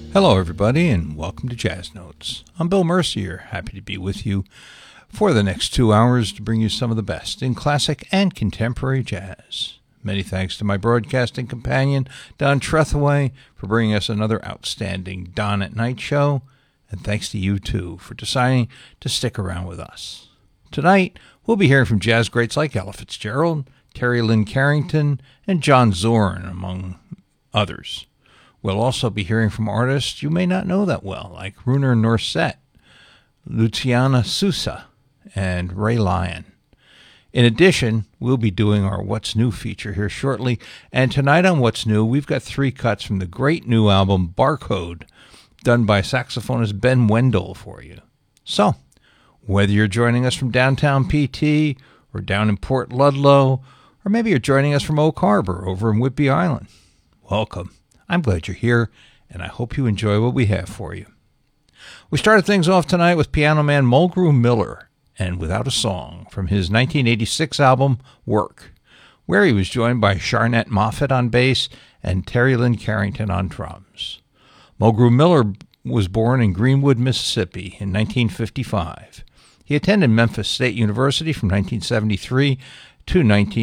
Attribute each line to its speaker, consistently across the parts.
Speaker 1: Hello, everybody, and welcome to Jazz Notes. I'm Bill Mercier, happy to be with you for the next 2 hours to bring you some of the best in classic and contemporary jazz. Many thanks to my broadcasting companion, Don Trethaway, for bringing us another outstanding Don at Night show, and thanks to you, too, for deciding to stick around with us. Tonight, we'll be hearing from jazz greats like Ella Fitzgerald, Terry Lynn Carrington, and John Zorn, among others. We'll also be hearing from artists you may not know that well, like Runar Norset, Luciana Sousa, and Ray Lyon. In addition, we'll be doing our What's New feature here shortly, and tonight on What's New, we've got 3 cuts from the great new album Barcode, done by saxophonist Ben Wendell for you. So, whether you're joining us from downtown PT, or down in Port Ludlow, or maybe you're joining us from Oak Harbor over in Whidbey Island, welcome. I'm glad you're here, and I hope you enjoy what we have for you. We started things off tonight with piano man Mulgrew Miller, and Without a Song, from his 1986 album, Work, where he was joined by Sharnette Moffett on bass and Terry Lynn Carrington on drums. Mulgrew Miller was born in Greenwood, Mississippi in 1955. He attended Memphis State University from 1973 to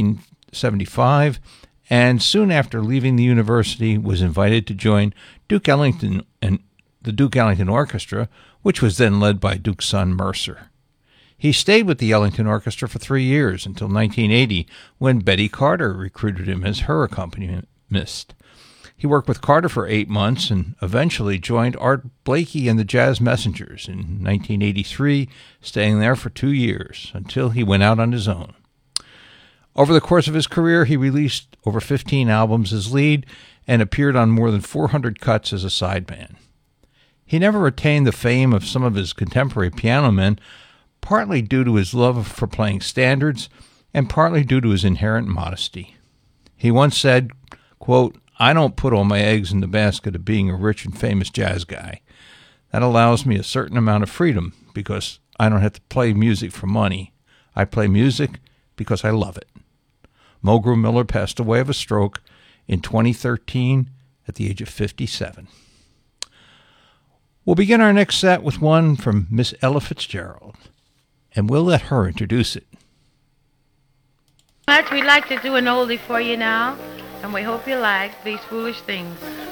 Speaker 1: 1975, and soon after leaving the university was invited to join Duke Ellington and the Duke Ellington Orchestra, which was then led by Duke's son Mercer. He stayed with the Ellington Orchestra for 3 years until 1980, when Betty Carter recruited him as her accompanist. He worked with Carter for 8 months and eventually joined Art Blakey and the Jazz Messengers in 1983, staying there for 2 years until he went out on his own. Over the course of his career, he released over 15 albums as lead and appeared on more than 400 cuts as a sideman. He never attained the fame of some of his contemporary piano men, partly due to his love for playing standards and partly due to his inherent modesty. He once said, quote, "I don't put all my eggs in the basket of being a rich and famous jazz guy. That allows me a certain amount of freedom because I don't have to play music for money. I play music because I love it." Mulgrew Miller passed away of a stroke in 2013 at the age of 57. We'll begin our next set with one from Miss Ella Fitzgerald, and we'll let her introduce it.
Speaker 2: We'd like to do an oldie for you now, and we hope you like These Foolish Things.